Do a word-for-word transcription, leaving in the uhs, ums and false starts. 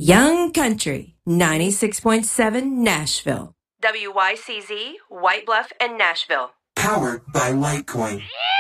Young Country, ninety-six point seven Nashville. W Y C Z, White Bluff, and Nashville. Powered by Litecoin.